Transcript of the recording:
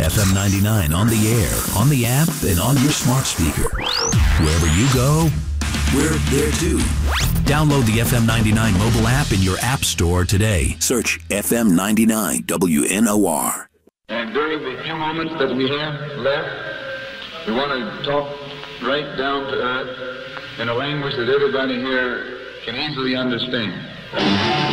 FM 99 on the air, on the app, and on your smart speaker. Wherever you go, we're there too. Download the FM 99 mobile app in your app store today. Search FM 99 WNOR. And during the few moments that we have left, we want to talk right down to earth in a language that everybody here can easily understand.